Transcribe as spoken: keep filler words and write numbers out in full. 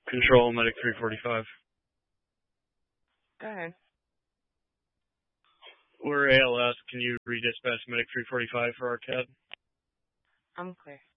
Control, Medic three forty-five. Go ahead. We're A L S. Can you redispatch Medic three forty-five for our C A D? I'm clear.